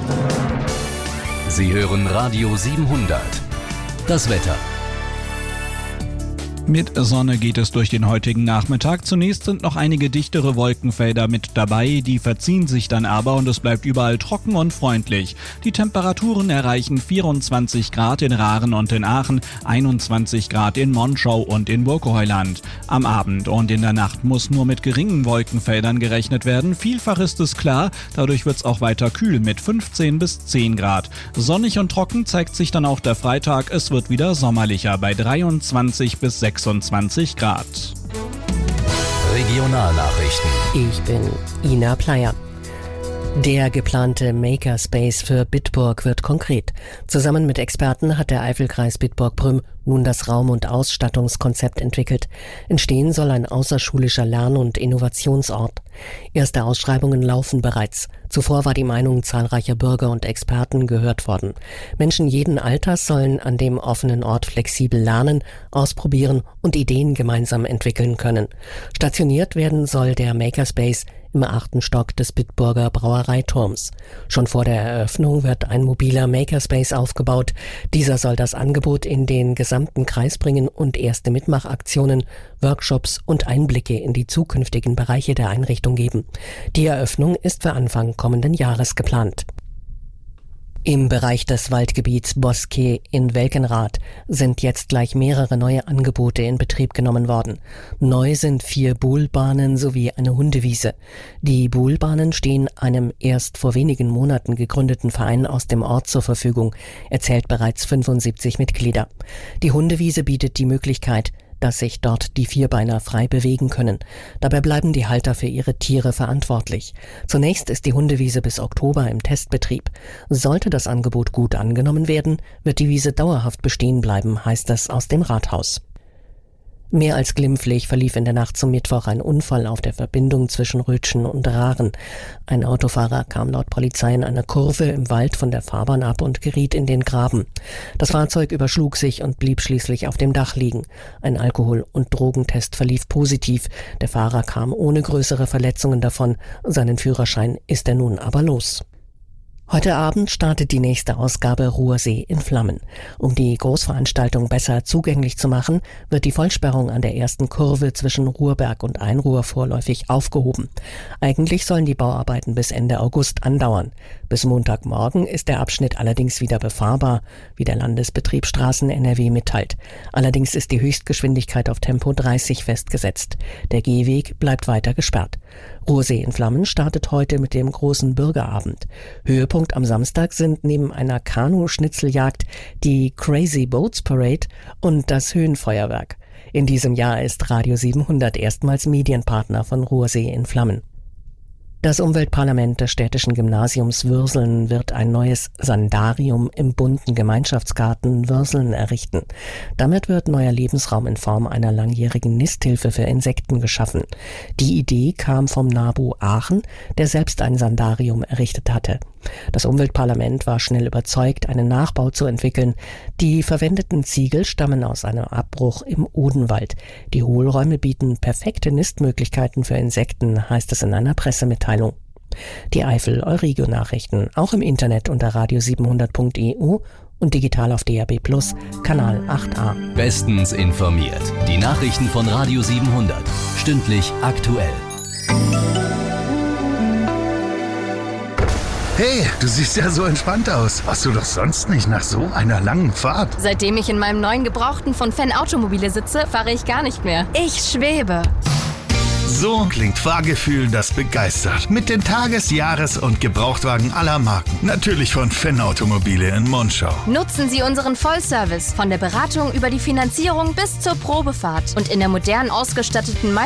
Sie hören Radio 700. Das Wetter. Mit Sonne geht es durch den heutigen Nachmittag. Zunächst sind noch einige dichtere Wolkenfelder mit dabei, die verziehen sich dann aber und es bleibt überall trocken und freundlich. Die Temperaturen erreichen 24 Grad in Raren und in Aachen, 21 Grad in Monschau und in Burgheuland. Am Abend und in der Nacht muss nur mit geringen Wolkenfeldern gerechnet werden. Vielfach ist es klar, dadurch wird es auch weiter kühl mit 15 bis 10 Grad. Sonnig und trocken zeigt sich dann auch der Freitag. Es wird wieder sommerlicher bei 23 bis 26 Grad. Regionalnachrichten. Ich bin Ina Pleyer. Der geplante Makerspace für Bitburg wird konkret. Zusammen mit Experten hat der Eifelkreis Bitburg-Prüm nun das Raum- und Ausstattungskonzept entwickelt. Entstehen soll ein außerschulischer Lern- und Innovationsort. Erste Ausschreibungen laufen bereits. Zuvor war die Meinung zahlreicher Bürger und Experten gehört worden. Menschen jeden Alters sollen an dem offenen Ort flexibel lernen, ausprobieren und Ideen gemeinsam entwickeln können. Stationiert werden soll der Makerspace im 8. Stock des Bitburger Brauereiturms. Schon vor der Eröffnung wird ein mobiler Makerspace aufgebaut. Dieser soll das Angebot in den gesamten Kreis bringen und erste Mitmachaktionen, Workshops und Einblicke in die zukünftigen Bereiche der Einrichtung geben. Die Eröffnung ist für Anfang kommenden Jahres geplant. Im Bereich des Waldgebiets Bosquet in Welkenrath sind jetzt gleich mehrere neue Angebote in Betrieb genommen worden. Neu sind 4 Buhlbahnen sowie eine Hundewiese. Die Buhlbahnen stehen einem erst vor wenigen Monaten gegründeten Verein aus dem Ort zur Verfügung. Er zählt bereits 75 Mitglieder. Die Hundewiese bietet die Möglichkeit, dass sich dort die Vierbeiner frei bewegen können. Dabei bleiben die Halter für ihre Tiere verantwortlich. Zunächst ist die Hundewiese bis Oktober im Testbetrieb. Sollte das Angebot gut angenommen werden, wird die Wiese dauerhaft bestehen bleiben, heißt es aus dem Rathaus. Mehr als glimpflich verlief in der Nacht zum Mittwoch ein Unfall auf der Verbindung zwischen Rötschen und Raren. Ein Autofahrer kam laut Polizei in einer Kurve im Wald von der Fahrbahn ab und geriet in den Graben. Das Fahrzeug überschlug sich und blieb schließlich auf dem Dach liegen. Ein Alkohol- und Drogentest verlief positiv. Der Fahrer kam ohne größere Verletzungen davon. Seinen Führerschein ist er nun aber los. Heute Abend startet die nächste Ausgabe Ruhrsee in Flammen. Um die Großveranstaltung besser zugänglich zu machen, wird die Vollsperrung an der ersten Kurve zwischen Ruhrberg und Einruhr vorläufig aufgehoben. Eigentlich sollen die Bauarbeiten bis Ende August andauern. Bis Montagmorgen ist der Abschnitt allerdings wieder befahrbar, wie der Landesbetrieb Straßen NRW mitteilt. Allerdings ist die Höchstgeschwindigkeit auf Tempo 30 festgesetzt. Der Gehweg bleibt weiter gesperrt. Ruhrsee in Flammen startet heute mit dem großen Bürgerabend. Höhepunkt am Samstag sind neben einer Kanu-Schnitzeljagd die Crazy Boats Parade und das Höhenfeuerwerk. In diesem Jahr ist Radio 700 erstmals Medienpartner von Ruhrsee in Flammen. Das Umweltparlament des städtischen Gymnasiums Würseln wird ein neues Sandarium im bunten Gemeinschaftsgarten Würseln errichten. Damit wird neuer Lebensraum in Form einer langjährigen Nisthilfe für Insekten geschaffen. Die Idee kam vom NABU Aachen, der selbst ein Sandarium errichtet hatte. Das Umweltparlament war schnell überzeugt, einen Nachbau zu entwickeln. Die verwendeten Ziegel stammen aus einem Abbruch im Odenwald. Die Hohlräume bieten perfekte Nistmöglichkeiten für Insekten, heißt es in einer Pressemitteilung. Die Eifel-Euregio-Nachrichten auch im Internet unter radio700.eu und digital auf DAB+, Kanal 8a. Bestens informiert. Die Nachrichten von Radio 700. Stündlich aktuell. Hey, du siehst ja so entspannt aus. Warst du doch sonst nicht nach so einer langen Fahrt? Seitdem ich in meinem neuen Gebrauchten von Fan Automobile sitze, fahre ich gar nicht mehr. Ich schwebe. So klingt Fahrgefühl, das begeistert. Mit den Tages-, Jahres- und Gebrauchtwagen aller Marken. Natürlich von Fan Automobile in Monschau. Nutzen Sie unseren Vollservice von der Beratung über die Finanzierung bis zur Probefahrt. Und in der modern ausgestatteten